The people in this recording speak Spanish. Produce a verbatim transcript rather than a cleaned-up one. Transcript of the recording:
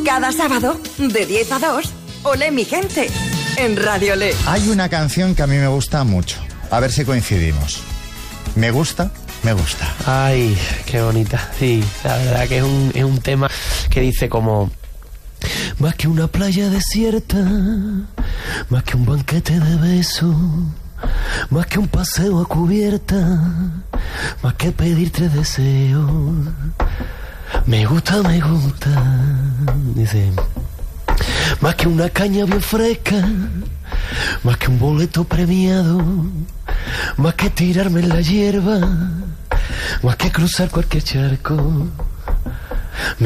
Cada sábado, de diez a dos, Olé mi gente, en Radio Olé. Hay una canción que a mí me gusta mucho. A ver si coincidimos. Me gusta, me gusta. Ay, qué bonita. Sí, la verdad que es un, es un tema que dice como... Más que una playa desierta, más que un banquete de besos, más que un paseo a cubierta, más que pedir tres deseos. Me gusta, me gusta, dice. Más que una caña bien fresca, más que un boleto premiado, más que tirarme en la hierba, más que cruzar cualquier charco.